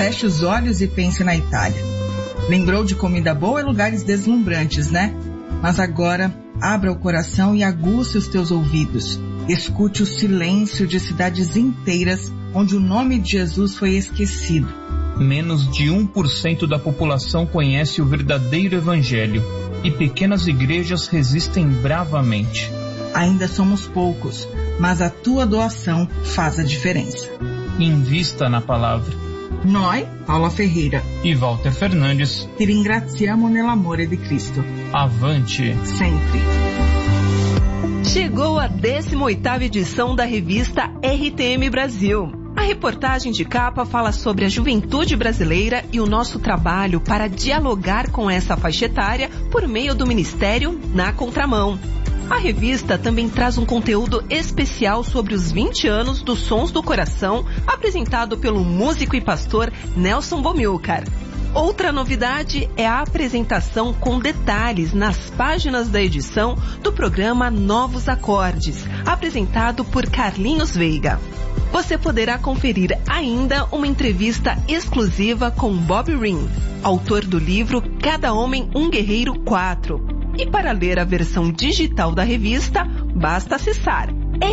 feche os olhos e pense na Itália. Lembrou de comida boa e lugares deslumbrantes, né? Mas agora, abra o coração e aguce os teus ouvidos. Escute o silêncio de cidades inteiras onde o nome de Jesus foi esquecido. Menos de 1% da população conhece o verdadeiro evangelho e pequenas igrejas resistem bravamente. Ainda somos poucos, mas a tua doação faz a diferença. Invista na palavra. Noi, Paula Ferreira e Walter Fernandes, ti ringraziamo nell'amore di Cristo. Avante! Sempre! Chegou a 18ª edição da revista RTM Brasil. A reportagem de capa fala sobre a juventude brasileira e o nosso trabalho para dialogar com essa faixa etária por meio do Ministério Na Contramão. A revista também traz um conteúdo especial sobre os 20 anos dos Sons do Coração, apresentado pelo músico e pastor Nelson Bomilcar. Outra novidade é a apresentação com detalhes nas páginas da edição do programa Novos Acordes, apresentado por Carlinhos Veiga. Você poderá conferir ainda uma entrevista exclusiva com Bob Ring, autor do livro Cada Homem um Guerreiro 4. E para ler a versão digital da revista, basta acessar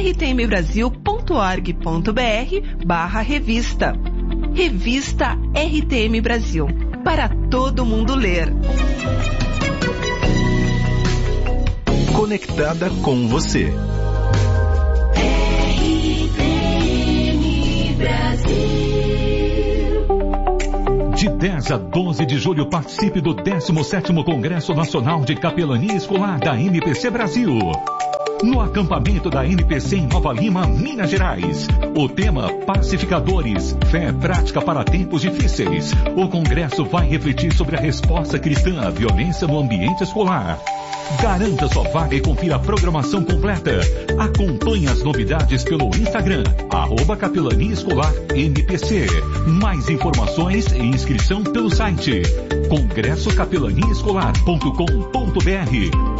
rtmbrasil.org.br/revista. Revista RTM Brasil, para todo mundo ler. Conectada com você. RTM Brasil. De 10 a 12 de julho, participe do 17º Congresso Nacional de Capelania Escolar da NPC Brasil. No acampamento da NPC em Nova Lima, Minas Gerais. O tema Pacificadores, fé prática para tempos difíceis. O congresso vai refletir sobre a resposta cristã à violência no ambiente escolar. Garanta sua vaga e confira a programação completa. Acompanhe as novidades pelo Instagram, @Capelania Escolar NPC. Mais informações e inscrição pelo site congressocapelaniaescolar.com.br.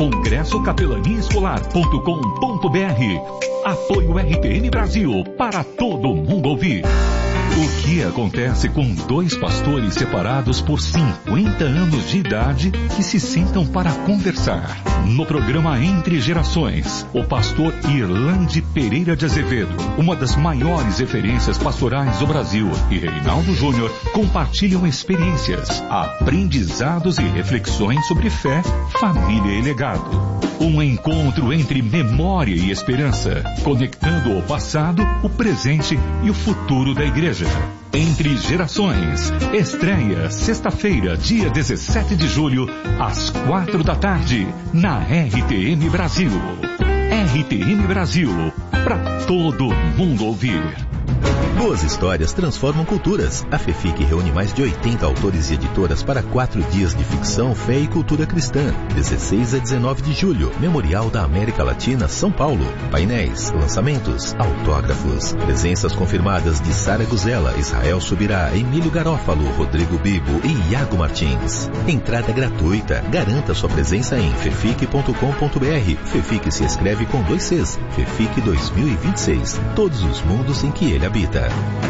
congressocapelaniaescolar.com.br. Apoio RTM Brasil, para todo mundo ouvir. O que acontece com dois pastores separados por 50 anos de idade que se sentam para conversar? No programa Entre Gerações, o pastor Irlande Pereira de Azevedo, uma das maiores referências pastorais do Brasil, e Reinaldo Júnior compartilham experiências, aprendizados e reflexões sobre fé, família e legado. Um encontro entre memória e esperança, conectando o passado, o presente e o futuro da igreja. Entre Gerações, estreia sexta-feira, dia 17 de julho, às 4 da tarde, na RTM Brasil. RTM Brasil, para todo mundo ouvir. Boas histórias transformam culturas. A FEFIC reúne mais de 80 autores e editoras para 4 dias de ficção, fé e cultura cristã. 16 a 19 de julho, Memorial da América Latina, São Paulo. Painéis, lançamentos, autógrafos. Presenças confirmadas de Sara Guzela, Israel Subirá, Emílio Garófalo, Rodrigo Bibo e Iago Martins. Entrada gratuita. Garanta sua presença em fefic.com.br. FEFIC se escreve com 2 Cs. FEFIC 2026. Todos os mundos em que ele habita.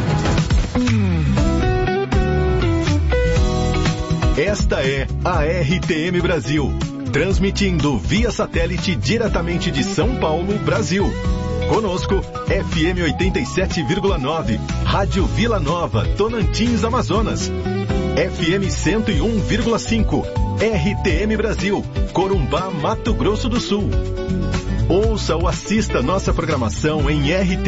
Esta é a RTM Brasil, transmitindo via satélite diretamente de São Paulo, Brasil. Conosco, FM 87,9, Rádio Vila Nova, Tonantins, Amazonas. FM 101,5, RTM Brasil, Corumbá, Mato Grosso do Sul. Ouça ou assista nossa programação em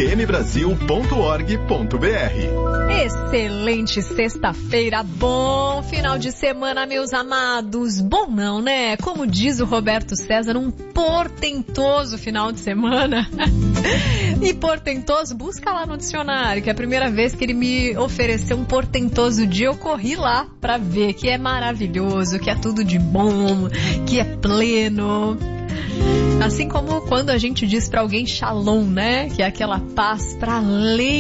rtmbrasil.org.br. Excelente sexta-feira, bom final de semana, meus amados. Bom não, né? Como diz o Roberto César, um portentoso final de semana. E portentoso, busca lá no dicionário, que é a primeira vez que ele me ofereceu um portentoso dia, eu corri lá pra ver que é maravilhoso, que é tudo de bom, que é pleno. Assim como quando a gente diz pra alguém shalom, né? Que é aquela paz pra além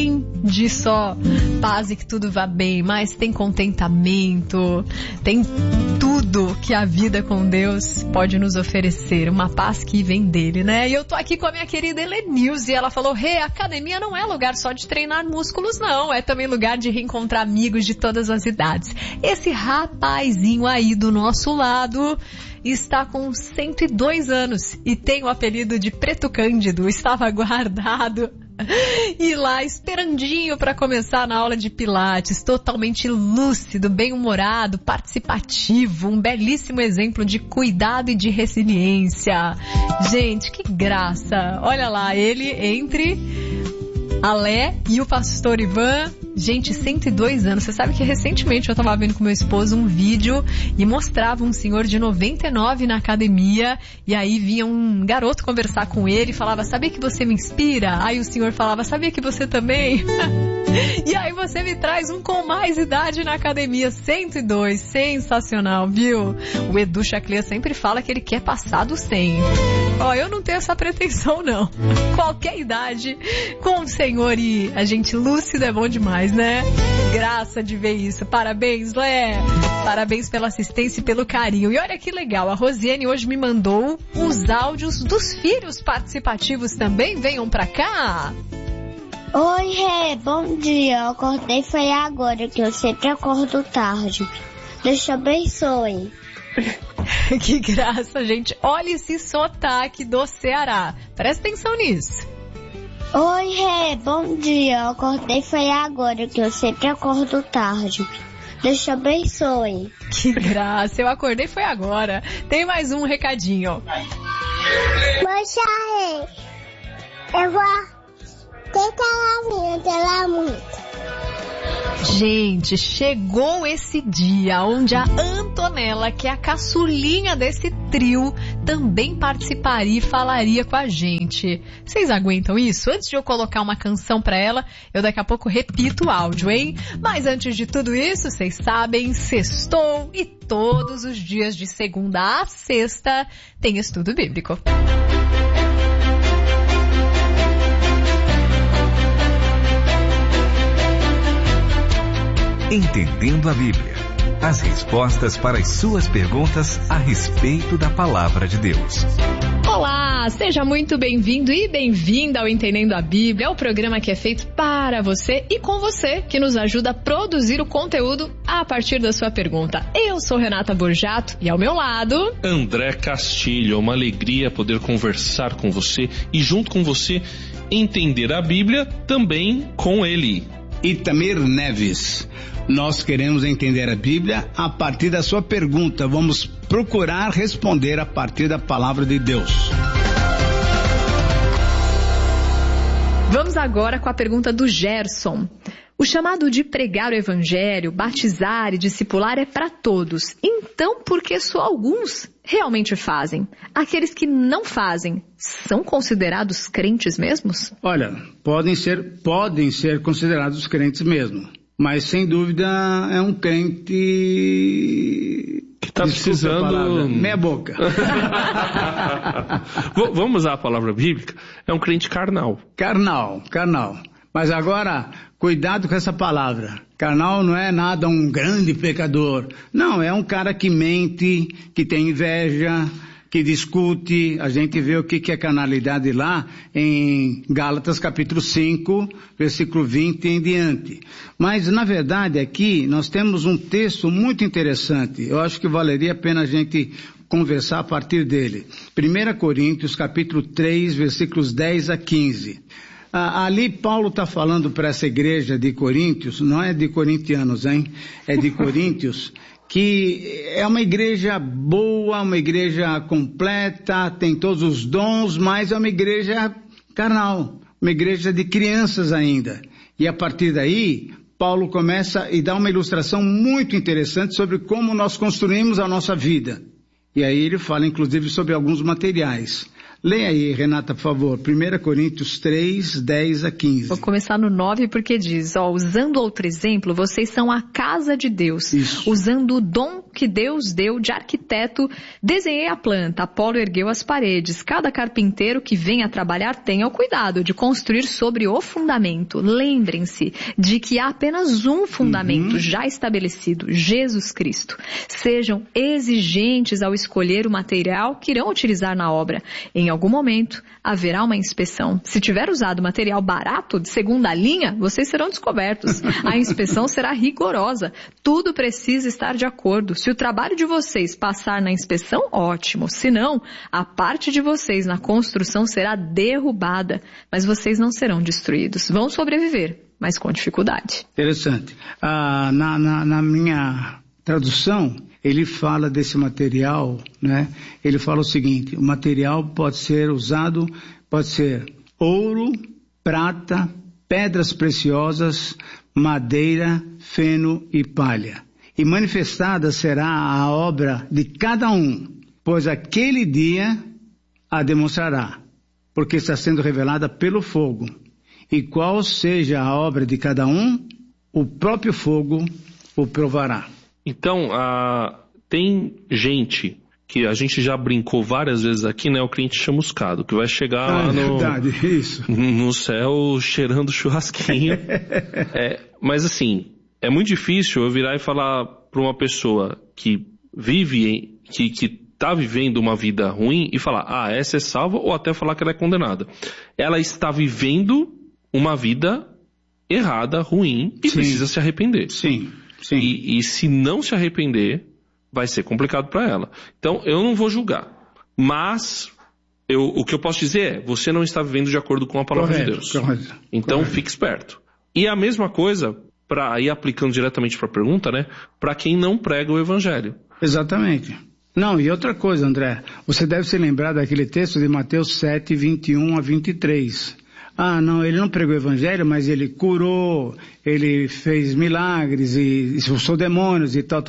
de só paz e que tudo vá bem, mas tem contentamento, tem tudo que a vida com Deus pode nos oferecer, uma paz que vem dele, né? E eu tô aqui com a minha querida Helenilze, e ela falou: academia não é lugar só de treinar músculos, não, é também lugar de reencontrar amigos de todas as idades. Esse rapazinho aí do nosso lado está com 102 anos e tem o apelido de Preto Cândido, estava guardado e lá esperandinho para começar na aula de pilates, totalmente lúcido, bem-humorado, participativo, um belíssimo exemplo de cuidado e de resiliência. Gente, que graça! Olha lá, ele entre a Lé e o pastor Ivan. Gente, 102 anos. Você sabe que recentemente eu estava vendo com meu esposo um vídeo e mostrava um senhor de 99 na academia, e aí vinha um garoto conversar com ele e falava: sabia que você me inspira? Aí o senhor falava: sabia que você também? E aí você me traz um com mais idade na academia. 102, sensacional, viu? O Edu Chaclia sempre fala que ele quer passar do 100. Ó, eu não tenho essa pretensão, não. Qualquer idade com o senhor e a gente lúcido é bom demais, né? Graça de ver isso. Parabéns, Lé. Parabéns pela assistência e pelo carinho. E olha que legal, a Rosiane hoje me mandou os áudios dos filhos participativos também. Venham pra cá. Oi, Rê, bom dia. Eu acordei foi agora, que eu sempre acordo tarde. Deus te abençoe. Que graça, gente. Olha esse sotaque do Ceará. Presta atenção nisso. Oi, Rê, bom dia. Eu acordei foi agora, que eu sempre acordo tarde. Deus te abençoe. Que graça, eu acordei foi agora. Tem mais um recadinho. Poxa, Rê, eu vou tentar muito. Gente, chegou esse dia onde a Antonella, que é a caçulinha desse trio, também participaria e falaria com a gente. Vocês aguentam isso? Antes de eu colocar uma canção pra ela, eu daqui a pouco repito o áudio, hein? Mas antes de tudo isso, vocês sabem, sextou e todos os dias de segunda a sexta tem estudo bíblico. Entendendo a Bíblia. As respostas para as suas perguntas a respeito da Palavra de Deus. Olá, seja muito bem-vindo e bem-vinda ao Entendendo a Bíblia, o programa que é feito para você e com você, que nos ajuda a produzir o conteúdo a partir da sua pergunta. Eu sou Renata Borjato e ao meu lado... André Castilho. É uma alegria poder conversar com você e junto com você entender a Bíblia também com ele. Itamir Neves. Nós queremos entender a Bíblia a partir da sua pergunta. Vamos procurar responder a partir da palavra de Deus. Vamos agora com a pergunta do Gerson. O chamado de pregar o evangelho, batizar e discipular é para todos. Então, por que só alguns realmente fazem? Aqueles que não fazem, são considerados crentes mesmos? Olha, podem ser considerados crentes mesmo. Mas, sem dúvida, é um crente que está precisando... Meia boca. Vamos usar a palavra bíblica? É um crente carnal. Carnal. Mas agora, cuidado com essa palavra. Carnal não é nada um grande pecador. Não, é um cara que mente, que tem inveja, que discute. A gente vê o que é carnalidade lá em Gálatas capítulo 5, versículo 20 em diante. Mas, na verdade, aqui nós temos um texto muito interessante. Eu acho que valeria a pena a gente conversar a partir dele. 1 Coríntios capítulo 3, versículos 10 a 15. Ali Paulo está falando para essa igreja de Coríntios, não é de corintianos, hein? É de Coríntios, que é uma igreja boa, uma igreja completa, tem todos os dons, mas é uma igreja carnal, uma igreja de crianças ainda. E a partir daí, Paulo começa e dá uma ilustração muito interessante sobre como nós construímos a nossa vida. E aí ele fala inclusive sobre alguns materiais. Leia aí, Renata, por favor, 1 Coríntios 3, 10 a 15. Vou começar no 9 porque diz, usando outro exemplo, vocês são a casa de Deus, usando o dom que Deus deu de arquiteto, desenhei a planta, Apolo ergueu as paredes. Cada carpinteiro que venha trabalhar tenha o cuidado de construir sobre o fundamento. Lembrem-se de que há apenas um fundamento já estabelecido, Jesus Cristo. Sejam exigentes ao escolher o material que irão utilizar na obra. Em algum momento, haverá uma inspeção. Se tiver usado material barato, de segunda linha, vocês serão descobertos. A inspeção será rigorosa. Tudo precisa estar de acordo. Se o trabalho de vocês passar na inspeção, ótimo. Se não, a parte de vocês na construção será derrubada. Mas vocês não serão destruídos. Vão sobreviver, mas com dificuldade. Interessante. Na minha tradução, ele fala desse material, né? Ele fala o seguinte: o material pode ser usado, pode ser ouro, prata, pedras preciosas, madeira, feno e palha. E manifestada será a obra de cada um, pois aquele dia a demonstrará, porque está sendo revelada pelo fogo. E qual seja a obra de cada um, o próprio fogo o provará. Então, tem gente que a gente já brincou várias vezes aqui, né? O cliente chamuscado, que vai chegar lá no céu cheirando churrasquinho. Mas assim, é muito difícil eu virar e falar para uma pessoa que vive, que está vivendo uma vida ruim e falar, essa é salva, ou até falar que ela é condenada. Ela está vivendo uma vida errada, ruim, e precisa se arrepender. Sim. E se não se arrepender, vai ser complicado para ela. Então, eu não vou julgar. Mas, o que eu posso dizer é, você não está vivendo de acordo com a palavra de Deus. Então, fique esperto. E a mesma coisa, para ir aplicando diretamente para a pergunta, né? Para quem não prega o evangelho. Exatamente. Não, e outra coisa, André. Você deve se lembrar daquele texto de Mateus 7, 21 a 23. Não, ele não pregou o evangelho, mas ele curou, ele fez milagres e expulsou demônios e tal,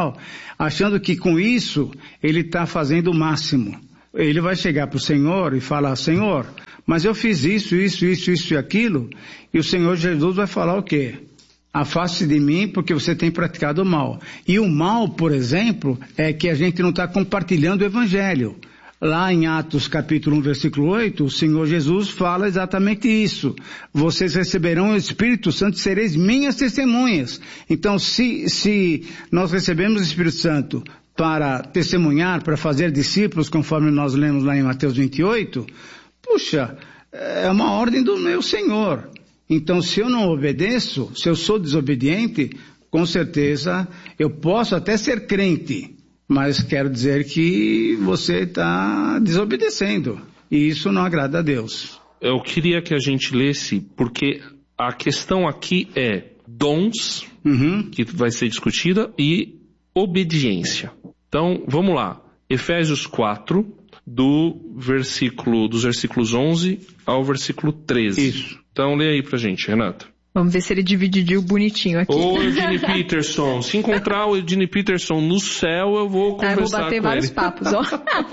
achando que com isso ele está fazendo o máximo. Ele vai chegar para o Senhor e falar, Senhor, mas eu fiz isso e aquilo, e o Senhor Jesus vai falar o quê? Afaste de mim porque você tem praticado o mal. E o mal, por exemplo, é que a gente não está compartilhando o evangelho. Lá em Atos capítulo 1, versículo 8, o Senhor Jesus fala exatamente isso. Vocês receberão o Espírito Santo e sereis minhas testemunhas. Então, se nós recebemos o Espírito Santo para testemunhar, para fazer discípulos, conforme nós lemos lá em Mateus 28, puxa, é uma ordem do meu Senhor. Então, se eu não obedeço, se eu sou desobediente, com certeza eu posso até ser crente, mas quero dizer que você está desobedecendo. E isso não agrada a Deus. Eu queria que a gente lesse, porque a questão aqui é dons, que vai ser discutida, e obediência. Então, vamos lá. Efésios 4, dos versículos 11 ao versículo 13. Isso. Então, lê aí pra gente, Renata. Vamos ver se ele dividiu bonitinho aqui. Ô, Eugene Peterson, se encontrar o Eugene Peterson no céu, eu vou conversar com ele. Eu vou bater vários papos, ó.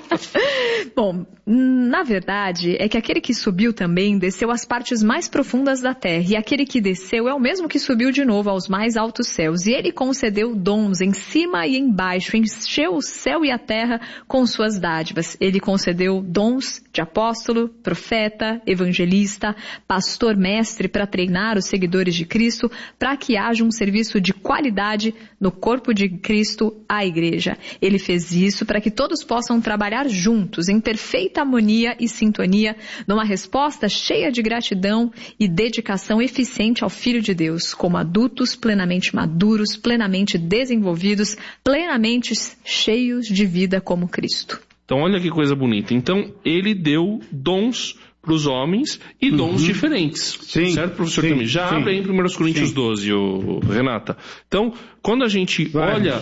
Bom, na verdade, é que aquele que subiu também desceu às partes mais profundas da terra, e aquele que desceu é o mesmo que subiu de novo aos mais altos céus, e ele concedeu dons em cima e embaixo, encheu o céu e a terra com suas dádivas. Ele concedeu dons de apóstolo, profeta, evangelista, pastor, mestre, para treinar os seguidores de Cristo, para que haja um serviço de qualidade no corpo de Cristo, a igreja. Ele fez isso para que todos possam trabalhar juntos, em perfeita harmonia e sintonia, numa resposta cheia de gratidão e dedicação eficiente ao Filho de Deus, como adultos plenamente maduros, plenamente desenvolvidos, plenamente cheios de vida como Cristo. Então olha que coisa bonita. Então ele deu dons para os homens e dons diferentes. Sim, certo, professor Tami? Já abre aí em 1 Coríntios 12, Renata. Então, quando a gente olha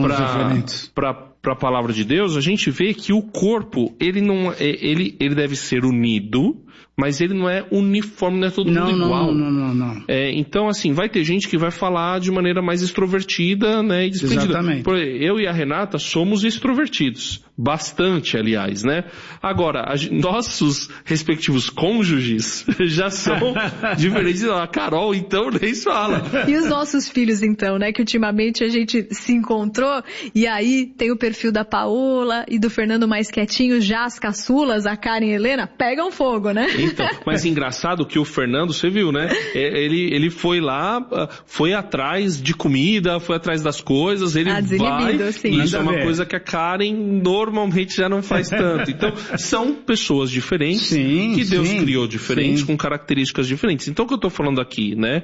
para a palavra de Deus, a gente vê que o corpo, ele deve ser unido, mas ele não é uniforme, não é todo mundo igual. Não. Então, assim, vai ter gente que vai falar de maneira mais extrovertida, né, e despedida. Exatamente. Eu e a Renata somos extrovertidos. Bastante, aliás, né? Agora, nossos respectivos cônjuges já são diferentes. A Carol, então, nem se fala. E os nossos filhos, então, né? Que ultimamente a gente se encontrou e aí tem o perfil da Paola e do Fernando mais quietinho, já as caçulas, a Karen e a Helena, pegam fogo, né? Então, mas engraçado que o Fernando, você viu, né? Ele foi lá, foi atrás de comida, foi atrás das coisas, ele vai... Assim. Isso é uma coisa que a Karen normalmente já não faz tanto. Então, são pessoas diferentes, que Deus criou diferentes, com características diferentes. Então, o que eu estou falando aqui, né,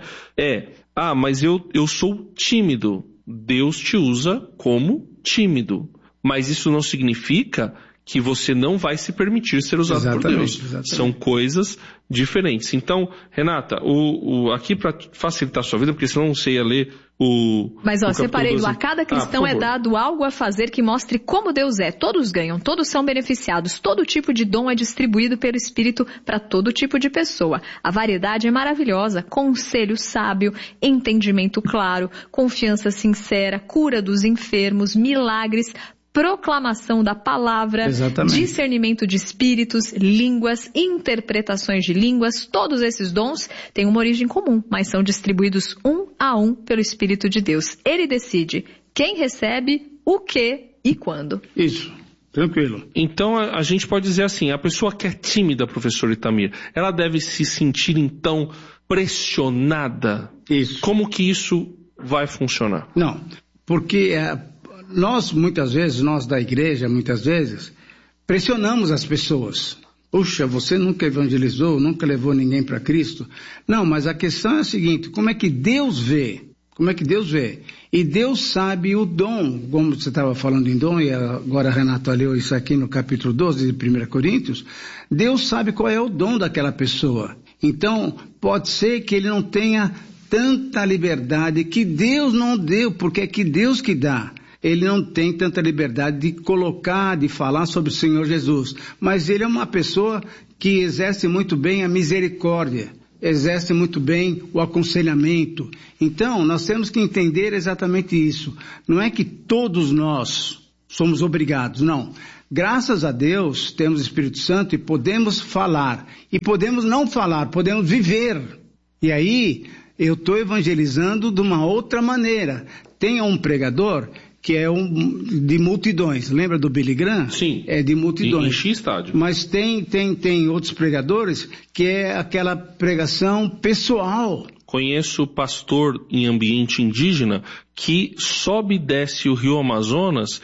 mas eu sou tímido. Deus te usa como tímido. Mas isso não significa que você não vai se permitir ser usado por Deus. Exatamente. São coisas diferentes. Então, Renata, aqui para facilitar a sua vida, porque senão você ia ler Mas separei, a cada cristão é dado algo a fazer que mostre como Deus é. Todos ganham, todos são beneficiados, todo tipo de dom é distribuído pelo Espírito para todo tipo de pessoa. A variedade é maravilhosa, conselho sábio, entendimento claro, confiança sincera, cura dos enfermos, milagres, proclamação da palavra, discernimento de espíritos, línguas, interpretações de línguas. Todos esses dons têm uma origem comum, mas são distribuídos um a um pelo Espírito de Deus. Ele decide quem recebe, o que e quando. Isso. Tranquilo. Então a gente pode dizer assim, a pessoa que é tímida, professor Itamir, ela deve se sentir então pressionada? Isso. Como que isso vai funcionar? Não, porque... Nós da igreja, muitas vezes, pressionamos as pessoas. Puxa, você nunca evangelizou, nunca levou ninguém para Cristo. Não, mas a questão é a seguinte, como é que Deus vê? E Deus sabe o dom, como você estava falando em dom, e agora a Renata leu isso aqui no capítulo 12 de 1 Coríntios, Deus sabe qual é o dom daquela pessoa. Então, pode ser que ele não tenha tanta liberdade que Deus não deu, porque é que Deus que dá. Ele não tem tanta liberdade de colocar, de falar sobre o Senhor Jesus. Mas ele é uma pessoa que exerce muito bem a misericórdia, exerce muito bem o aconselhamento. Então, nós temos que entender exatamente isso. Não é que todos nós somos obrigados, não. Graças a Deus, temos o Espírito Santo e podemos falar. E podemos não falar, podemos viver. E aí, eu estou evangelizando de uma outra maneira. Tem um pregador... que é de multidões. Lembra do Billy Graham? Sim. É de multidões. Enche estádio. Mas tem outros pregadores que é aquela pregação pessoal. Conheço pastor em ambiente indígena que sobe e desce o rio Amazonas,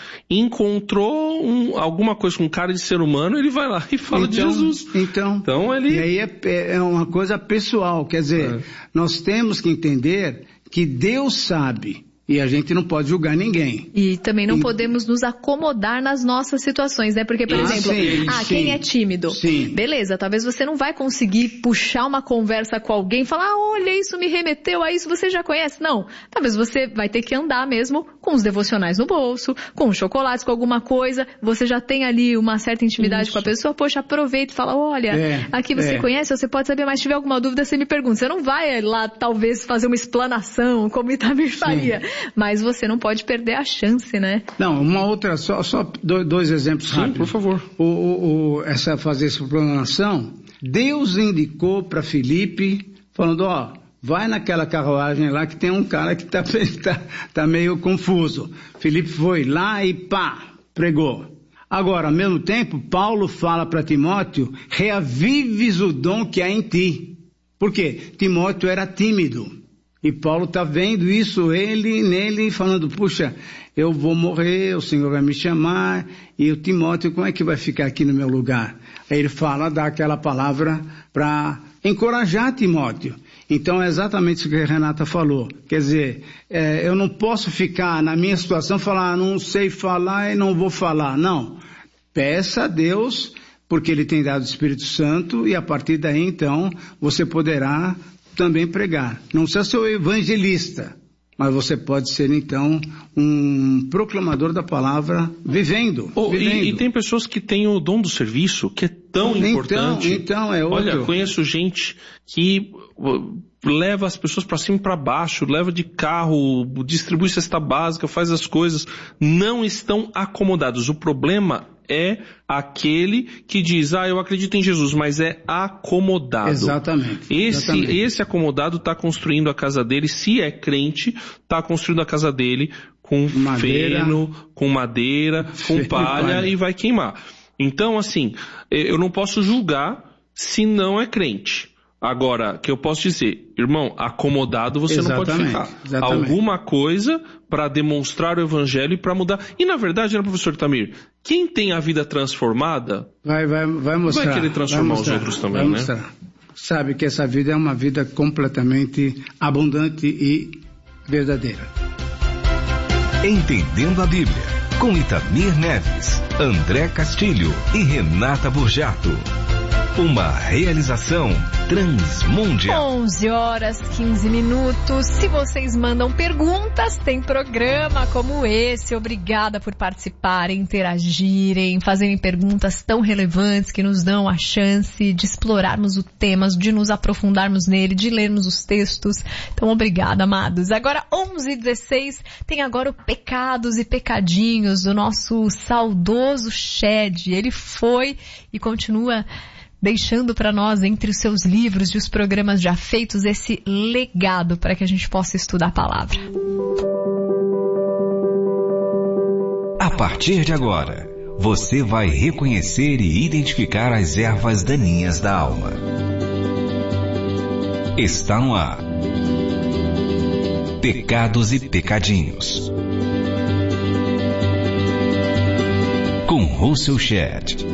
encontrou alguma coisa com cara de ser humano, ele vai lá e fala de Jesus. Então ele... E aí é uma coisa pessoal. Quer dizer, nós temos que entender que Deus sabe. E a gente não pode julgar ninguém. E também não podemos nos acomodar nas nossas situações, né? Porque, por exemplo, quem é tímido? Sim. Beleza, talvez você não vai conseguir puxar uma conversa com alguém e falar, olha, isso me remeteu a isso, você já conhece? Não. Talvez você vai ter que andar mesmo com os devocionais no bolso, com os chocolates, com alguma coisa, você já tem ali uma certa intimidade com a pessoa, poxa, aproveita e fala, olha, aqui você conhece, você pode saber, mas se tiver alguma dúvida, você me pergunta. Você não vai lá, talvez, fazer uma explanação, como Itamir faria. Mas você não pode perder a chance, né? Não, uma outra, só dois exemplos rápidos. Sim, por favor. Fazer essa explanação, Deus indicou para Filipe, falando, vai naquela carruagem lá que tem um cara que tá meio confuso. Filipe foi lá e pregou. Agora, ao mesmo tempo, Paulo fala para Timóteo, reavives o dom que há em ti. Por quê? Timóteo era tímido. E Paulo está vendo isso, nele, falando, puxa, eu vou morrer, o Senhor vai me chamar, e o Timóteo, como é que vai ficar aqui no meu lugar? Aí ele dá aquela palavra para encorajar Timóteo. Então é exatamente isso que a Renata falou. Quer dizer, eu não posso ficar na minha situação, falar, não sei falar e não vou falar. Não, peça a Deus, porque Ele tem dado o Espírito Santo, e a partir daí, então, você poderá também pregar. Não precisa ser o evangelista, mas você pode ser, então, um proclamador da palavra vivendo. E tem pessoas que têm o dom do serviço, que é tão importante. Então é outro. Olha, conheço gente que leva as pessoas para cima e para baixo, leva de carro, distribui cesta básica, faz as coisas, não estão acomodados. O problema é aquele que diz, eu acredito em Jesus, mas é acomodado. Exatamente. Esse acomodado está construindo a casa dele, se é crente, está construindo a casa dele com feno, com madeira, com palha e vai queimar. Então, assim, eu não posso julgar se não é crente. Agora, que eu posso dizer, irmão, acomodado você não pode ficar. Alguma coisa para demonstrar o evangelho e para mudar. E na verdade, né, professor Itamir, quem tem a vida transformada vai mostrar, vai querer transformar os outros também, né? Sabe que essa vida é uma vida completamente abundante e verdadeira. Entendendo a Bíblia, com Itamir Neves, André Castilho e Renata Burjato. Uma realização Transmundial. 11h15. Se vocês mandam perguntas, tem programa como esse. Obrigada por participarem, interagirem, fazerem perguntas tão relevantes que nos dão a chance de explorarmos o tema, de nos aprofundarmos nele, de lermos os textos. Então, obrigada, amados. Agora, 11h16, tem agora o Pecados e Pecadinhos do nosso saudoso Shed. Ele foi e continua deixando para nós, entre os seus livros e os programas já feitos, esse legado para que a gente possa estudar a palavra. A partir de agora, você vai reconhecer e identificar as ervas daninhas da alma. Está no ar. Pecados e Pecadinhos. Com Russell Shedd.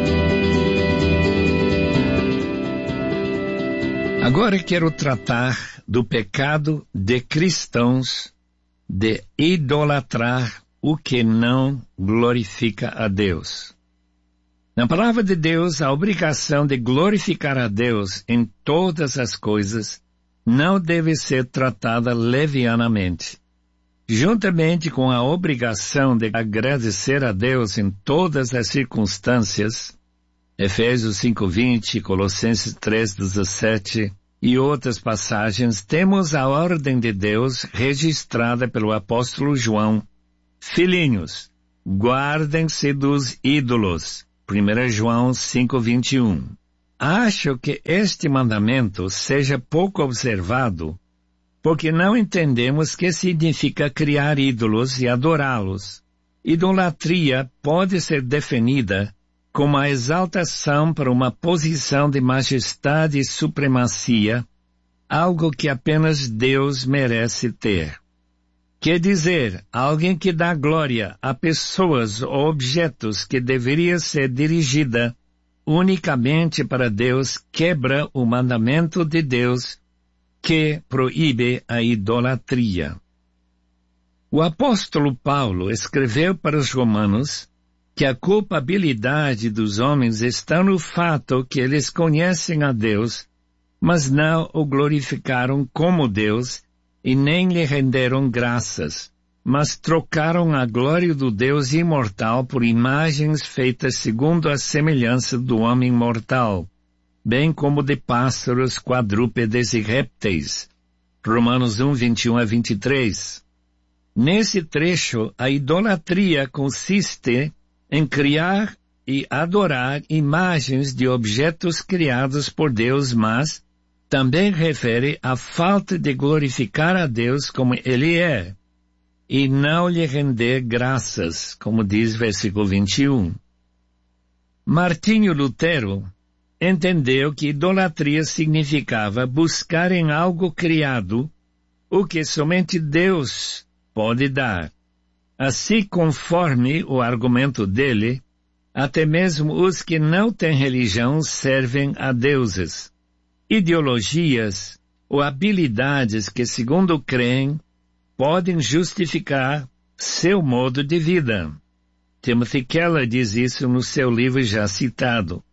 Agora quero tratar do pecado de cristãos de idolatrar o que não glorifica a Deus. Na palavra de Deus, a obrigação de glorificar a Deus em todas as coisas não deve ser tratada levianamente. Juntamente com a obrigação de agradecer a Deus em todas as circunstâncias, Efésios 5:20, Colossenses 3:17 e outras passagens, temos a ordem de Deus registrada pelo apóstolo João. Filhinhos, guardem-se dos ídolos. 1 João 5:21. Acho que este mandamento seja pouco observado, porque não entendemos o que significa criar ídolos e adorá-los. Idolatria pode ser definida como a exaltação para uma posição de majestade e supremacia, algo que apenas Deus merece ter. Quer dizer, alguém que dá glória a pessoas ou objetos que deveria ser dirigida unicamente para Deus quebra o mandamento de Deus que proíbe a idolatria. O apóstolo Paulo escreveu para os romanos que a culpabilidade dos homens está no fato que eles conhecem a Deus, mas não o glorificaram como Deus e nem lhe renderam graças, mas trocaram a glória do Deus imortal por imagens feitas segundo a semelhança do homem mortal, bem como de pássaros, quadrúpedes e répteis. Romanos 1:21-23. Nesse trecho, a idolatria consiste em criar e adorar imagens de objetos criados por Deus, mas também refere à falta de glorificar a Deus como Ele é, e não lhe render graças, como diz versículo 21. Martinho Lutero entendeu que idolatria significava buscar em algo criado o que somente Deus pode dar. Assim, conforme o argumento dele, até mesmo os que não têm religião servem a deuses. Ideologias ou habilidades que, segundo creem, podem justificar seu modo de vida. Timothy Keller diz isso no seu livro já citado.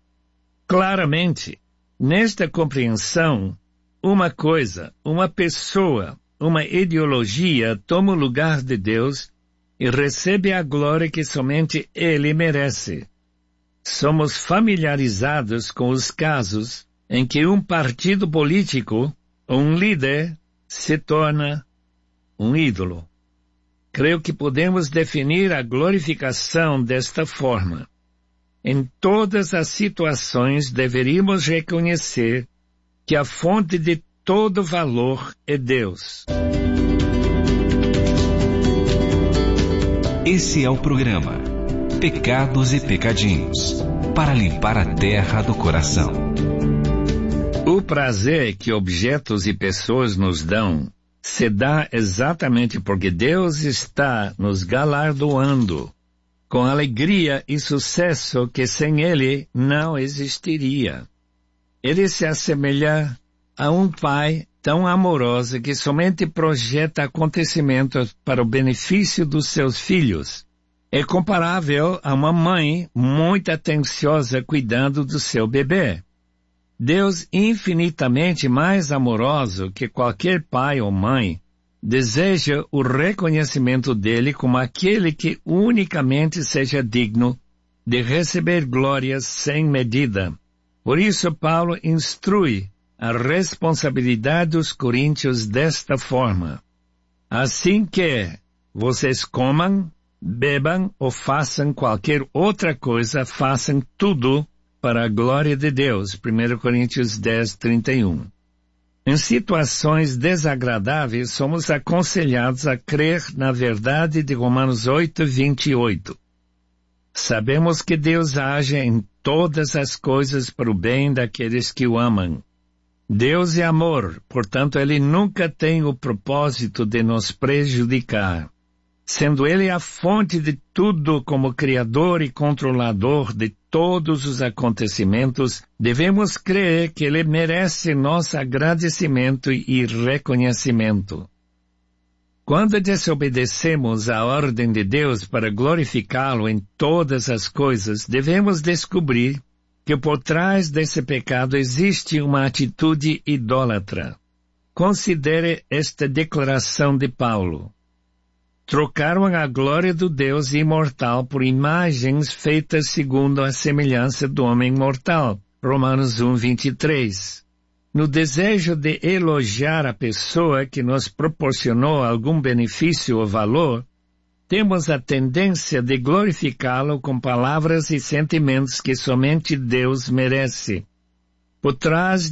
Claramente, nesta compreensão, uma pessoa uma ideologia toma o lugar de Deus e recebe a glória que somente Ele merece. Somos familiarizados com os casos em que um partido político, um líder, se torna um ídolo. Creio que podemos definir a glorificação desta forma. Em todas as situações deveríamos reconhecer que a fonte de todo valor é Deus. Esse é o programa Pecados e Pecadinhos, para limpar a terra do coração. O prazer que objetos e pessoas nos dão se dá exatamente porque Deus está nos galardoando com alegria e sucesso que sem Ele não existiria. Ele se assemelha a um pai tão amoroso que somente projeta acontecimentos para o benefício dos seus filhos. É comparável a uma mãe muito atenciosa cuidando do seu bebê. Deus, infinitamente mais amoroso que qualquer pai ou mãe, deseja o reconhecimento dele como aquele que unicamente seja digno de receber glórias sem medida. Por isso, Paulo instrui a responsabilidade dos coríntios desta forma: assim que vocês comam, bebam ou façam qualquer outra coisa, façam tudo para a glória de Deus. 1 Coríntios 10, 31. Em situações desagradáveis, somos aconselhados a crer na verdade de Romanos 8, 28. Sabemos que Deus age em todas as coisas para o bem daqueles que o amam. Deus é amor, portanto Ele nunca tem o propósito de nos prejudicar. Sendo Ele a fonte de tudo como Criador e controlador de todos os acontecimentos, devemos crer que Ele merece nosso agradecimento e reconhecimento. Quando desobedecemos à ordem de Deus para glorificá-lo em todas as coisas, devemos descobrir que por trás desse pecado existe uma atitude idólatra. Considere esta declaração de Paulo: trocaram a glória do Deus imortal por imagens feitas segundo a semelhança do homem mortal. Romanos 1, 23. No desejo de elogiar a pessoa que nos proporcionou algum benefício ou valor, temos a tendência de glorificá-lo com palavras e sentimentos que somente Deus merece. Por trás